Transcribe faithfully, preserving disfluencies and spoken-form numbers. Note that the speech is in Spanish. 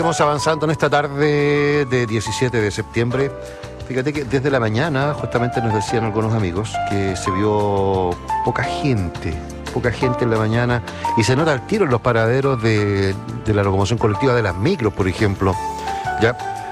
seguiremos avanzando en esta tarde de diecisiete de septiembre. Fíjate que desde la mañana justamente nos decían algunos amigos que se vio poca gente, poca gente en la mañana, y se nota el tiro en los paraderos de, de la locomoción colectiva de las micros, por ejemplo. Ya